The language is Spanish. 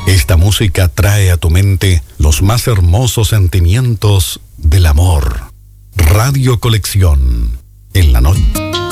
Esta música trae a tu mente los más hermosos sentimientos del amor. Radio Colección, en la noche.